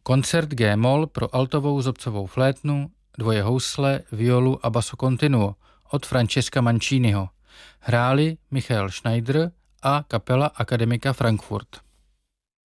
Koncert G-moll pro altovou zobcovou flétnu, dvoje housle, violu a basso continuo od Francesca Manciniho. Hráli Michael Schneider a kapela Akademika Frankfurt.